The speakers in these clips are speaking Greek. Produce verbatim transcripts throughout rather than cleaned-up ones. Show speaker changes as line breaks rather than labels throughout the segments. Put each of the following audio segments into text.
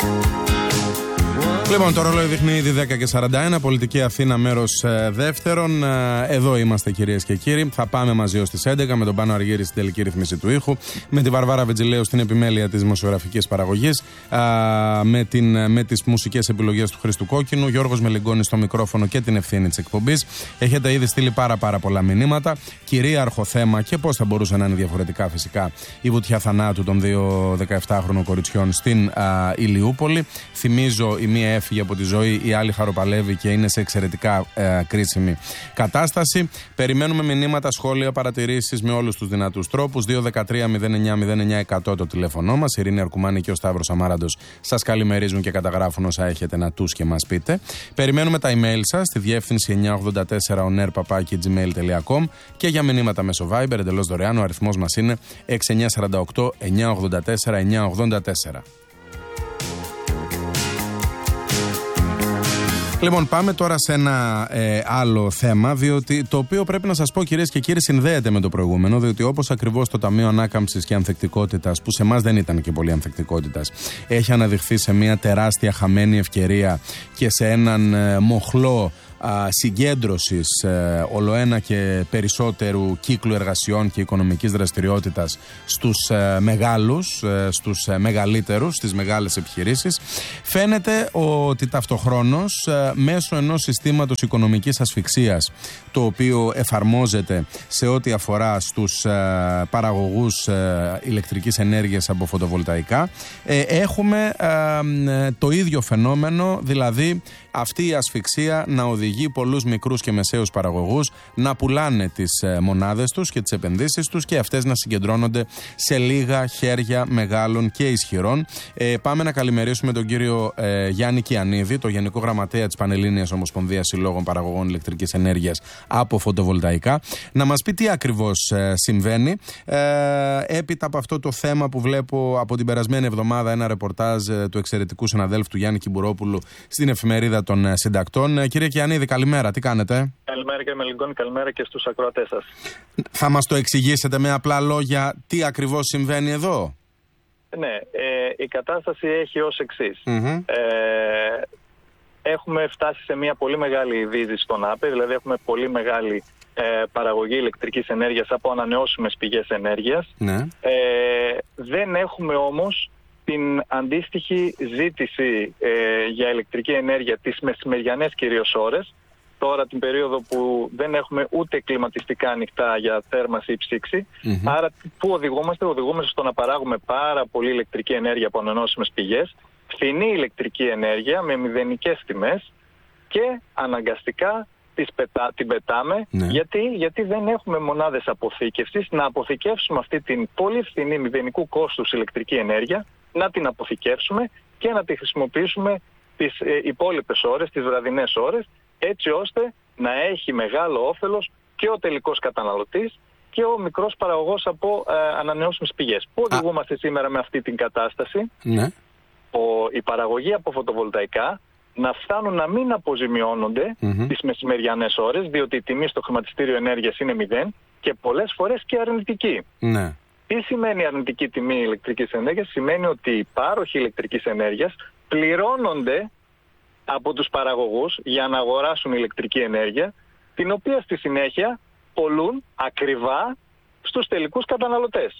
Λοιπόν, το ρολόι δείχνει ήδη δέκα και σαράντα ένα, Πολιτική Αθήνα, μέρος ε, δεύτερον. Ε, εδώ είμαστε, κυρίες και κύριοι. Θα πάμε μαζί ως τις έντεκα με τον Πάνο Αργύρη στην τελική ρυθμίση του ήχου, με τη Βαρβάρα Βετζιλέου στην επιμέλεια της δημοσιογραφικής παραγωγής, ε, με, την, με τις μουσικές επιλογές του Χρήστου Κόκκινου, Γιώργος Μελιγκόνης στο μικρόφωνο και την ευθύνη της εκπομπής. Έχετε ήδη στείλει πάρα, πάρα πολλά μηνύματα. Κυρίαρχο θέμα, και πώς θα μπορούσε να είναι διαφορετικά, φυσικά, η βουτιά θανάτου των δύο δεκαεπτάχρονων κοριτσιών στην α, Ηλιούπολη. Θυμίζω, η μία έφυγε από τη ζωή, η άλλη χαροπαλεύει και είναι σε εξαιρετικά ε, κρίσιμη κατάσταση. Περιμένουμε μηνύματα, σχόλια, παρατηρήσεις με όλους τους δυνατούς τρόπους. δύο ένα τρία μηδέν εννιά μηδέν εννιά εκατό το τηλέφωνό μας. Η Ειρήνη Αρκουμάνη και ο Σταύρος Αμάραντος σας καλημερίζουν και καταγράφουν όσα έχετε να τους και μας πείτε. Περιμένουμε τα email σας στη διεύθυνση εννιά ογδόντα τέσσερα onair παπάκι gmail τελεία com και για μηνύματα μέσω Viber εντελώς δωρεάν. Ο αριθμός μας είναι έξι εννιά τέσσερα οκτώ εννιά ογδόντα τέσσερα εννιά ογδόντα τέσσερα. Λοιπόν, πάμε τώρα σε ένα ε, άλλο θέμα, διότι το οποίο πρέπει να σας πω, κυρίες και κύριοι, συνδέεται με το προηγούμενο, διότι όπως ακριβώς το Ταμείο Ανάκαμψης και Ανθεκτικότητας, που σε εμάς δεν ήταν και πολύ ανθεκτικότητας, έχει αναδειχθεί σε μια τεράστια χαμένη ευκαιρία και σε έναν ε, μοχλό συγκέντρωσης ε, ολοένα και περισσότερου κύκλου εργασιών και οικονομικής δραστηριότητας στους ε, μεγάλους, ε, στους ε, μεγαλύτερους, στις μεγάλες επιχειρήσεις, φαίνεται ότι ταυτοχρόνως ε, μέσω ενός συστήματος οικονομικής ασφυξίας, το οποίο εφαρμόζεται σε ό,τι αφορά στους ε, παραγωγούς ε, ηλεκτρικής ενέργειας από φωτοβολταϊκά, ε, έχουμε ε, το ίδιο φαινόμενο, δηλαδή αυτή η ασφυξία να οδηγεί πολλούς μικρούς και μεσαίους παραγωγούς να πουλάνε τις ε, μονάδες τους και τις επενδύσεις τους και αυτές να συγκεντρώνονται σε λίγα χέρια μεγάλων και ισχυρών. Ε, πάμε να καλημερίσουμε τον κύριο ε, Γιάννη Κιανίδη, το Γενικό Γραμματέα της Πανελλήνιας Ομοσπονδίας Συλλόγων Παραγωγών Ηλεκτρικής Ενέργειας από φωτοβολταϊκά, να μας πει τι ακριβώς ε, συμβαίνει. Ε, έπειτα από αυτό το θέμα που βλέπω από την περασμένη εβδομάδα ένα ρεπορτάζ ε, του εξαιρετικού συναδέλφου του Γιάννη Κυμπουρόπουλου στην εφημερίδα των ε, συντακτών. Ε, κύριε Κιανίδη, καλημέρα, τι κάνετε?
Καλημέρα κύριε Μελιγκόνη, καλημέρα και στους ακροατές σας.
Θα μας το εξηγήσετε με απλά λόγια τι ακριβώς συμβαίνει εδώ?
Ναι, ε, η κατάσταση έχει ως εξής. Mm-hmm. Ε, έχουμε φτάσει σε μια πολύ μεγάλη δίζηση στον ΑΠΕ, δηλαδή έχουμε πολύ μεγάλη ε, παραγωγή ηλεκτρικής ενέργειας από ανανεώσιμες πηγές ενέργειας. Ναι. Ε, δεν έχουμε όμως την αντίστοιχη ζήτηση ε, για ηλεκτρική ενέργεια τις μεσημεριανές κυρίως ώρες, τώρα την περίοδο που δεν έχουμε ούτε κλιματιστικά ανοιχτά για θέρμανση ή ψήξη. Mm-hmm. Άρα πού οδηγούμαστε? Οδηγούμαστε στο να παράγουμε πάρα πολύ ηλεκτρική ενέργεια από ανανεώσιμες πηγές, φθηνή ηλεκτρική ενέργεια με μηδενικές τιμές και αναγκαστικά τις πετά, την πετάμε. Ναι. Γιατί? Γιατί δεν έχουμε μονάδες αποθήκευσης να αποθηκεύσουμε αυτή την πολύ φθηνή μηδενικού κόστους ηλεκτρική ενέργεια, να την αποθηκεύσουμε και να τη χρησιμοποιήσουμε τις ε, υπόλοιπες ώρες, τις βραδινές ώρες, έτσι ώστε να έχει μεγάλο όφελος και ο τελικός καταναλωτής και ο μικρός παραγωγός από ε, ανανεώσιμες πηγές. Πού οδηγούμαστε σήμερα με αυτή την κατάσταση? Ναι. Ο, η παραγωγή από φωτοβολταϊκά να φτάνουν να μην αποζημιώνονται mm-hmm. τις μεσημεριανές ώρες, διότι η τιμή στο χρηματιστήριο ενέργειας είναι μηδέν και πολλές φορές και αρνητική. Ναι. Τι σημαίνει αρνητική τιμή ηλεκτρικής ενέργειας? Σημαίνει ότι οι πάροχοι ηλεκτρικής ενέργειας πληρώνονται από τους παραγωγούς για να αγοράσουν ηλεκτρική ενέργεια, την οποία στη συνέχεια πολλούν ακριβά στους τελικούς καταναλωτές.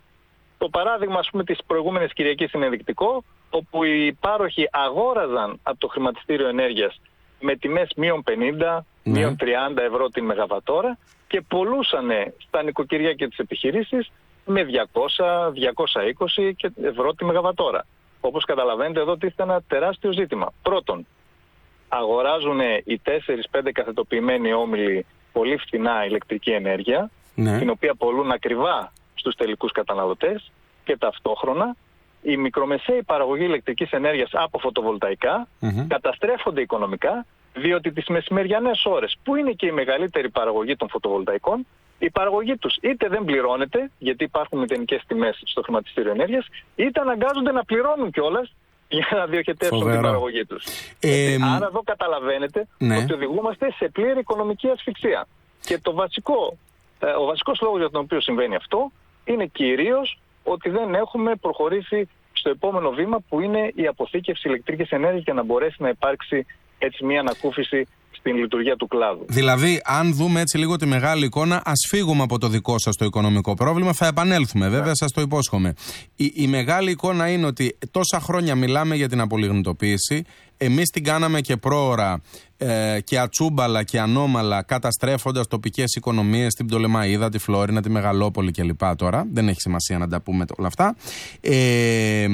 Το παράδειγμα, ας πούμε, της προηγούμενης Κυριακής είναι ενδεικτικό, όπου οι πάροχοι αγόραζαν από το χρηματιστήριο ενέργειας με τιμές μείον πενήντα, ναι. μείον τριάντα ευρώ την μεγαβατόρα και πολλούσαν στα νοικοκυριά και τις επιχειρήσεις με διακόσια, διακόσια είκοσι ευρώ τη μεγαβατόρα. Όπως καταλαβαίνετε, εδώ τίθεται ένα τεράστιο ζήτημα. Πρώτον, αγοράζουν οι τέσσερα πέντε καθετοποιημένοι όμιλοι πολύ φθηνά ηλεκτρική ενέργεια, ναι. την οποία πολλούν ακριβά στους τελικούς καταναλωτές, και ταυτόχρονα η μικρομεσαίοι παραγωγή ηλεκτρικής ενέργειας από φωτοβολταϊκά mm-hmm. καταστρέφονται οικονομικά, διότι τις μεσημεριανές ώρες, που είναι και η μεγαλύτερη παραγωγή των φωτοβολταϊκών, η παραγωγή τους είτε δεν πληρώνεται, γιατί υπάρχουν μηδενικές τιμές στο χρηματιστήριο ενέργειας, είτε αναγκάζονται να πληρώνουν κιόλας για να διοχετεύσουν Φοβερό. την παραγωγή τους. Ε, Άρα εδώ καταλαβαίνετε ναι. ότι οδηγούμαστε σε πλήρη οικονομική ασφυξία. Και το βασικό, ε, ο βασικός λόγος για τον οποίο συμβαίνει αυτό είναι κυρίως ότι δεν έχουμε προχωρήσει στο επόμενο βήμα που είναι η αποθήκευση ηλεκτρικής ενέργειας για να μπορέσει να υπάρξει έτσι μια ανακούφιση στην λειτουργία του κλάδου.
Δηλαδή, αν δούμε έτσι λίγο τη μεγάλη εικόνα, ας φύγουμε από το δικό σας το οικονομικό πρόβλημα, θα επανέλθουμε βέβαια, yeah. σας το υπόσχομαι. Η, η μεγάλη εικόνα είναι ότι τόσα χρόνια μιλάμε για την απολιγνητοποίηση, εμείς την κάναμε και πρόωρα ε, και ατσούμπαλα και ανώμαλα, καταστρέφοντας τοπικές οικονομίες, την Πτολεμαΐδα, τη Φλόρινα, τη Μεγαλόπολη κλπ. Τώρα, δεν έχει σημασία να τα πούμε όλα αυτά. Ε,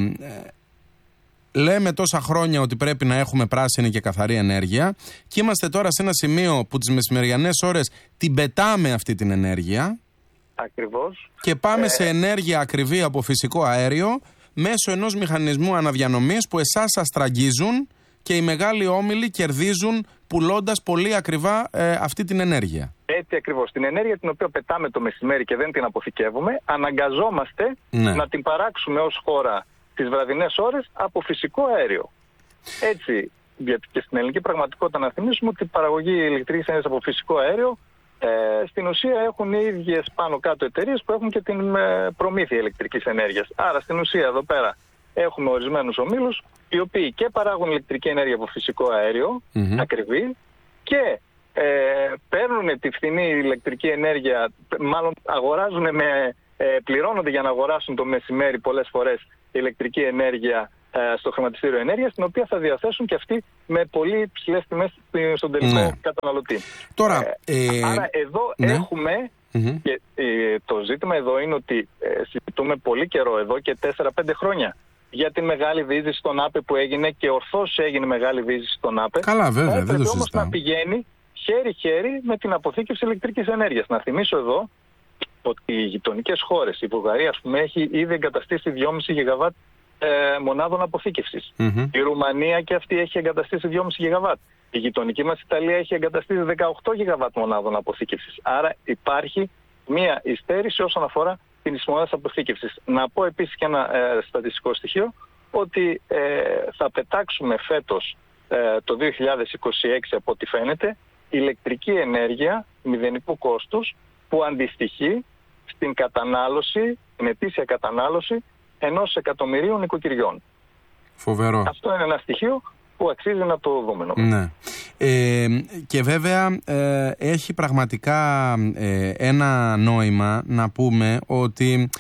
Λέμε τόσα χρόνια ότι πρέπει να έχουμε πράσινη και καθαρή ενέργεια και είμαστε τώρα σε ένα σημείο που τις μεσημεριανές ώρες την πετάμε αυτή την ενέργεια.
Ακριβώς.
Και πάμε
ε...
σε ενέργεια ακριβή από φυσικό αέριο μέσω ενός μηχανισμού αναδιανομής που εσάς σας τραγγίζουν και οι μεγάλοι όμιλοι κερδίζουν πουλώντας πολύ ακριβά ε, αυτή την ενέργεια.
Έτσι ακριβώς. Την ενέργεια την οποία πετάμε το μεσημέρι και δεν την αποθηκεύουμε, αναγκαζόμαστε ναι. να την παράξουμε ως χώρα τις βραδινές ώρες από φυσικό αέριο. Έτσι, γιατί και στην ελληνική πραγματικότητα να θυμίσουμε ότι η παραγωγή ηλεκτρικής ενέργειας από φυσικό αέριο ε, στην ουσία έχουν οι ίδιες πάνω κάτω εταιρείες που έχουν και την ε, προμήθεια ηλεκτρικής ενέργειας. Άρα στην ουσία εδώ πέρα έχουμε ορισμένους ομίλους οι οποίοι και παράγουν ηλεκτρική ενέργεια από φυσικό αέριο, mm-hmm. ακριβή, και ε, παίρνουν τη φθηνή ηλεκτρική ενέργεια, μάλλον αγοράζουν με, ε, πληρώνονται για να αγοράσουν το μεσημέρι πολλές φορές ηλεκτρική ενέργεια ε, στο χρηματιστήριο ενέργειας, την οποία θα διαθέσουν και αυτοί με πολύ ψηλές τιμές στον τελικό ναι. καταναλωτή.
Τώρα,
ε,
ε,
άρα εδώ ναι. έχουμε, mm-hmm. και ε, το ζήτημα εδώ είναι ότι ε, συζητούμε πολύ καιρό, εδώ και τέσσερα πέντε χρόνια, για τη μεγάλη διείσδυση στον ΑΠΕ που έγινε και ορθώς έγινε μεγάλη διείσδυση στον ΑΠΕ.
Καλά, βέβαια, δεν το συζητάω.
Όμως να πηγαίνει χέρι-χέρι με την αποθήκευση ηλεκτρικής ενέργειας. Να θυμίσω εδώ ότι οι γειτονικές χώρες, η Βουλγαρία, ας πούμε, έχει ήδη εγκαταστήσει δυόμισι γιγαβάτ ε, μονάδων αποθήκευσης. Mm-hmm. Η Ρουμανία και αυτή έχει εγκαταστήσει δυόμισι γιγαβάτ. Η γειτονική μας Ιταλία έχει εγκαταστήσει δεκαοκτώ γιγαβάτ μονάδων αποθήκευσης. Άρα υπάρχει μία υστέρηση όσον αφορά τις μονάδες αποθήκευσης. Να πω επίσης και ένα ε, στατιστικό στοιχείο, ότι ε, θα πετάξουμε φέτος ε, το δύο χιλιάδες είκοσι έξι, από ό,τι φαίνεται, ηλεκτρική ενέργεια μηδενικού κόστους, που αντιστοιχεί στην κατανάλωση, την ετήσια κατανάλωση ενός εκατομμυρίου νοικοκυριών.
Φοβερό.
Αυτό είναι ένα στοιχείο που αξίζει να το δούμε.
Ναι. Ε, και βέβαια ε, έχει πραγματικά ε, ένα νόημα να πούμε ότι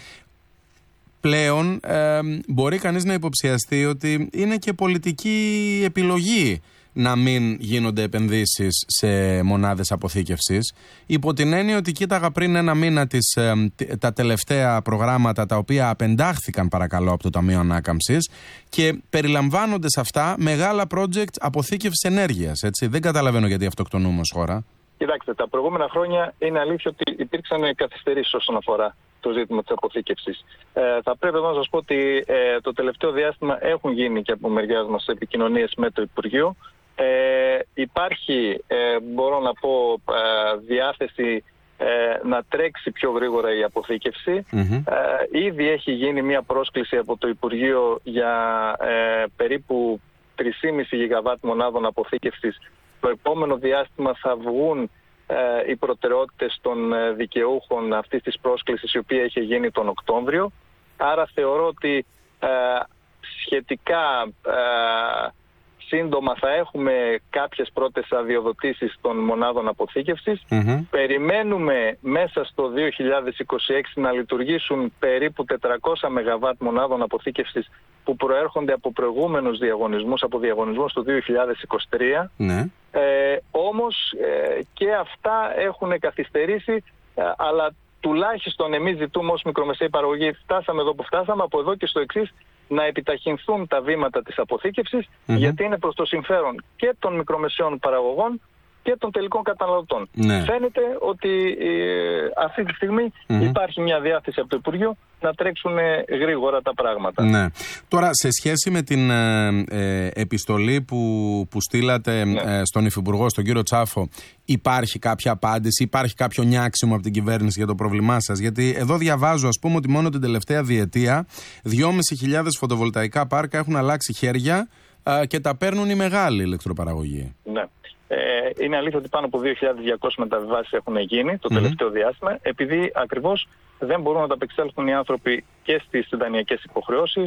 πλέον ε, μπορεί κανείς να υποψιαστεί ότι είναι και πολιτική επιλογή να μην γίνονται επενδύσεις σε μονάδες αποθήκευσης, υπό την έννοια ότι κοίταγα πριν ένα μήνα τις, ε, τα τελευταία προγράμματα τα οποία απεντάχθηκαν παρακαλώ από το Ταμείο Ανάκαμψης και περιλαμβάνονται σε αυτά μεγάλα project αποθήκευσης ενέργειας. Έτσι. Δεν καταλαβαίνω γιατί αυτοκτονούμε ως χώρα.
Κοιτάξτε, τα προηγούμενα χρόνια είναι αλήθεια ότι υπήρξαν καθυστερήσεις όσον αφορά το ζήτημα της αποθήκευσης. Ε, θα πρέπει εδώ να σας πω ότι ε, το τελευταίο διάστημα έχουν γίνει και από μεριάς μας επικοινωνίες με το Υπουργείο. Ε, υπάρχει, ε, μπορώ να πω, ε, διάθεση ε, να τρέξει πιο γρήγορα η αποθήκευση. Mm-hmm. Ε, ήδη έχει γίνει μια πρόσκληση από το Υπουργείο για ε, περίπου τρία κόμμα πέντε γιγαβάτ μονάδων αποθήκευσης. Το επόμενο διάστημα θα βγουν ε, οι προτεραιότητες των ε, δικαιούχων αυτής της πρόσκλησης, η οποία είχε γίνει τον Οκτώβριο. Άρα θεωρώ ότι ε, σχετικά ε, σύντομα θα έχουμε κάποιες πρώτες αδειοδοτήσεις των μονάδων αποθήκευσης. Mm-hmm. Περιμένουμε μέσα στο δύο χιλιάδες είκοσι έξι να λειτουργήσουν περίπου τετρακόσια μεγαβάτ μονάδων αποθήκευσης που προέρχονται από προηγούμενους διαγωνισμούς, από διαγωνισμούς του δύο χιλιάδες είκοσι τρία. Mm-hmm. Ε, όμως ε, και αυτά έχουν καθυστερήσει, ε, αλλά τουλάχιστον εμείς ζητούμε ως μικρομεσαίη παραγωγή, φτάσαμε εδώ που φτάσαμε, από εδώ και στο εξής, να επιταχυνθούν τα βήματα της αποθήκευσης, mm-hmm. γιατί είναι προς το συμφέρον και των μικρομεσαίων παραγωγών και των τελικών καταναλωτών. Ναι. Φαίνεται ότι ε, αυτή τη στιγμή mm-hmm. υπάρχει μια διάθεση από το Υπουργείο να τρέξουν γρήγορα τα πράγματα.
Ναι. Τώρα, σε σχέση με την ε, επιστολή που, που στείλατε ναι. ε, στον Υφυπουργό, στον κύριο Τσάφο, υπάρχει κάποια απάντηση, υπάρχει κάποιο νιάξιμο από την κυβέρνηση για το πρόβλημά σας? Γιατί εδώ διαβάζω, ας πούμε, ότι μόνο την τελευταία διετία δυόμισι χιλιάδες φωτοβολταϊκά πάρκα έχουν αλλάξει χέρια ε, και τα παίρνουν οι μεγάλοι ηλεκτροπαραγωγοί.
Ναι. Ε, είναι αλήθεια ότι πάνω από δύο χιλιάδες διακόσιες μεταβιβάσεις έχουν γίνει το τελευταίο mm-hmm. διάστημα, επειδή ακριβώς δεν μπορούν να τα απεξέλθουν οι άνθρωποι και στις δανειακές υποχρεώσεις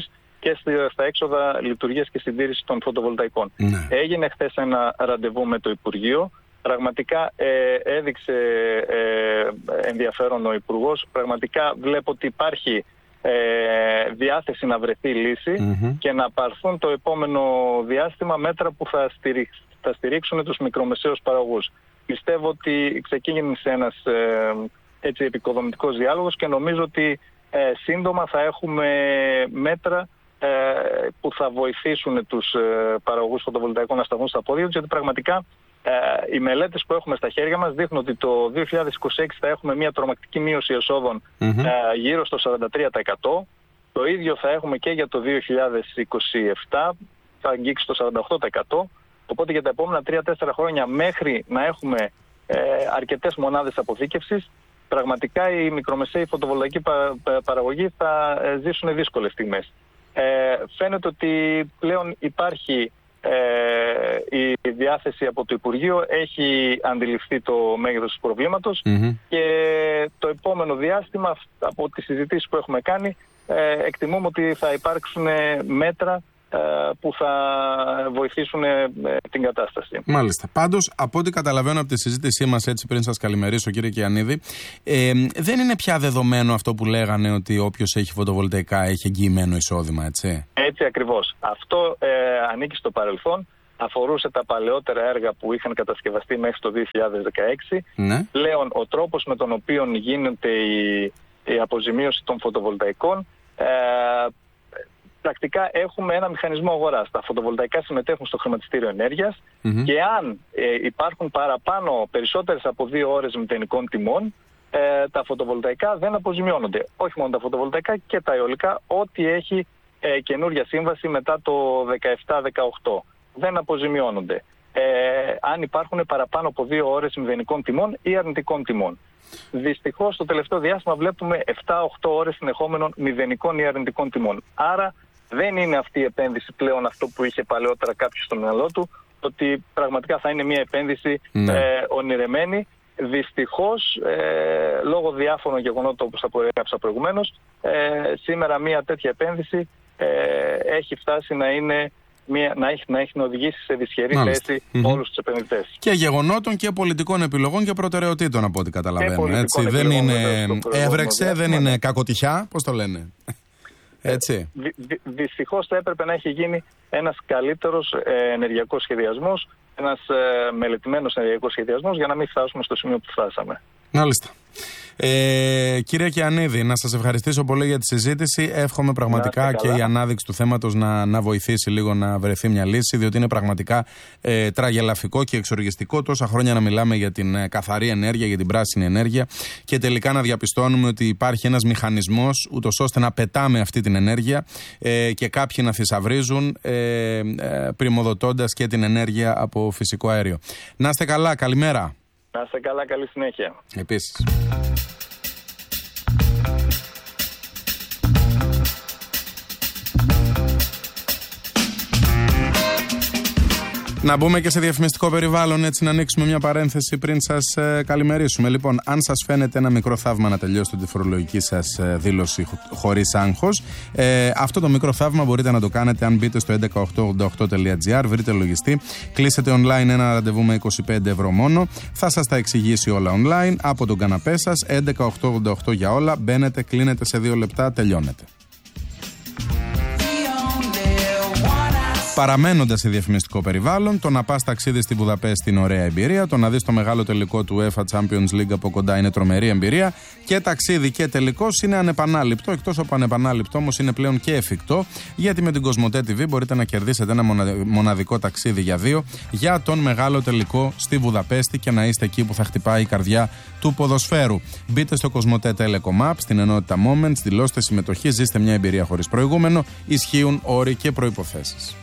και στα έξοδα λειτουργίας και συντήρησης των φωτοβολταϊκών.
Ναι.
Έγινε χθες ένα ραντεβού με το Υπουργείο. Πραγματικά ε, έδειξε ε, ενδιαφέρον ο Υπουργός. Πραγματικά βλέπω ότι υπάρχει ε, διάθεση να βρεθεί λύση mm-hmm. και να πάρθουν το επόμενο διάστημα μέτρα που θα, στηρίξ, θα στηρίξουν τους μικρομεσαίους παραγωγούς. Πιστεύω ότι ξεκίνησε ένας ε, έτσι επικοδομητικός διάλογος και νομίζω ότι ε, σύντομα θα έχουμε μέτρα ε, που θα βοηθήσουν τους ε, παραγωγούς φωτοβολταϊκών να σταθούν στα πόδια τους, γιατί πραγματικά ε, οι μελέτες που έχουμε στα χέρια μας δείχνουν ότι το δύο χιλιάδες είκοσι έξι θα έχουμε μια τρομακτική μείωση εσόδων mm-hmm. ε, γύρω στο σαράντα τρία τοις εκατό. Το ίδιο θα έχουμε και για το δύο χιλιάδες είκοσι επτά, θα αγγίξει το σαράντα οκτώ τοις εκατό. Οπότε για τα επόμενα τρία τέσσερα χρόνια, μέχρι να έχουμε ε, αρκετές μονάδες αποθήκευσης, πραγματικά οι μικρομεσαίοι φωτοβολταϊκοί πα, πα, παραγωγοί θα ε, ζήσουν δύσκολες στιγμές. Ε, φαίνεται ότι πλέον υπάρχει ε, η διάθεση από το Υπουργείο, έχει αντιληφθεί το μέγεθος του προβλήματος mm-hmm. και το επόμενο διάστημα, από τις συζητήσεις που έχουμε κάνει, ε, εκτιμούμε ότι θα υπάρξουν μέτρα που θα βοηθήσουν την κατάσταση.
Μάλιστα. Πάντως, από ό,τι καταλαβαίνω από τη συζήτησή μας, έτσι πριν σας καλημερίσω, κύριε Κιαννίδη, ε, δεν είναι πια δεδομένο αυτό που λέγανε ότι όποιος έχει φωτοβολταϊκά έχει εγγυημένο εισόδημα, έτσι.
Έτσι ακριβώς. Αυτό ε, ανήκει στο παρελθόν. Αφορούσε τα παλαιότερα έργα που είχαν κατασκευαστεί μέχρι το δύο χιλιάδες δεκαέξι.
Ναι.
Πλέον, ο τρόπος με τον οποίο γίνεται η, η αποζημίωση των φωτοβολταϊκών, ε, πρακτικά έχουμε ένα μηχανισμό αγοράς. Τα φωτοβολταϊκά συμμετέχουν στο χρηματιστήριο ενέργειας mm-hmm. και αν ε, υπάρχουν παραπάνω, περισσότερες από δύο ώρες μηδενικών τιμών, ε, τα φωτοβολταϊκά δεν αποζημιώνονται. Όχι μόνο τα φωτοβολταϊκά και τα αιωλικά, ό,τι έχει ε, καινούρια σύμβαση μετά το δεκαεπτά δεκαοκτώ. Δεν αποζημιώνονται. Ε, αν υπάρχουν παραπάνω από δύο ώρες μηδενικών τιμών ή αρνητικών τιμών. Δυστυχώς, στο τελευταίο διάστημα βλέπουμε επτά οκτώ ώρες συνεχόμενων μηδενικών ή αρνητικών τιμών. Άρα, δεν είναι αυτή η επένδυση πλέον αυτό που είχε παλαιότερα κάποιος στο μυαλό του, ότι πραγματικά θα είναι μια επένδυση ναι. ε, ονειρεμένη. Δυστυχώς, ε, λόγω διάφορων γεγονότων όπως τα προέγραψα προηγουμένως, ε, σήμερα μια τέτοια επένδυση ε, έχει φτάσει να είναι Μια, να, έχει, να έχει να οδηγήσει σε δυσχερή θέση mm-hmm. όλους τους επενδυτές.
Και γεγονότων και πολιτικών επιλογών και προτεραιοτήτων, από ό,τι καταλαβαίνω. Έτσι. Δεν είναι έβρεξε, δεν είναι κακοτυχιά, πώς το λένε. Έτσι.
Δυ, δυ, δυστυχώς θα έπρεπε να έχει γίνει ένας καλύτερος ε, ενεργειακός σχεδιασμός, ένας ε, μελετημένος ενεργειακός σχεδιασμός για να μην φτάσουμε στο σημείο που φτάσαμε.
Μάλιστα. Ε, κύριε Κιαννίδη, να σας ευχαριστήσω πολύ για τη συζήτηση. Εύχομαι πραγματικά και η ανάδειξη του θέματος να, να βοηθήσει λίγο να βρεθεί μια λύση, διότι είναι πραγματικά ε, τραγελαφικό και εξοργιστικό τόσα χρόνια να μιλάμε για την ε, καθαρή ενέργεια, για την πράσινη ενέργεια και τελικά να διαπιστώνουμε ότι υπάρχει ένας μηχανισμός ούτως ώστε να πετάμε αυτή την ενέργεια ε, και κάποιοι να θησαυρίζουν ε, ε, πριμοδοτώντας και την ενέργεια από φυσικό αέριο. Να είστε καλά, καλημέρα.
Να είστε καλά, καλή συνέχεια.
Επίσης. Να μπούμε και σε διαφημιστικό περιβάλλον, έτσι να ανοίξουμε μια παρένθεση πριν σας ε, καλημερίσουμε. Λοιπόν, αν σας φαίνεται ένα μικρό θαύμα να τελειώσετε τη φορολογική σας ε, δήλωση χωρίς άγχος, ε, αυτό το μικρό θαύμα μπορείτε να το κάνετε αν μπείτε στο έντεκα οκτακόσια ογδόντα οκτώ τελεία τζι άρ, βρείτε λογιστή, κλείσετε online ένα ραντεβού με είκοσι πέντε ευρώ μόνο, θα σας τα εξηγήσει όλα online από τον καναπέ σας, έντεκα οκτακόσια ογδόντα οκτώ για όλα, μπαίνετε, κλείνετε σε δύο λεπτά, τελειώνετε. Παραμένοντας σε διαφημιστικό περιβάλλον, το να πας ταξίδι στη Βουδαπέστη είναι ωραία εμπειρία. Το να δεις το μεγάλο τελικό του UEFA Champions League από κοντά είναι τρομερή εμπειρία. Και ταξίδι και τελικός είναι ανεπανάληπτο. Εκτός από ανεπανάληπτο, όμως είναι πλέον και εφικτό. Γιατί με την Κοσμοτέ τι βι μπορείτε να κερδίσετε ένα μοναδικό ταξίδι για δύο για τον μεγάλο τελικό στη Βουδαπέστη και να είστε εκεί που θα χτυπάει η καρδιά του ποδοσφαίρου. Μπείτε στο Κοσμοτέ Telecom App, στην ενότητα Moments, δηλώστε συμμετοχή, ζήστε μια εμπειρία χωρίς προηγούμενο. Ισχύουν όροι και προϋποθέσεις.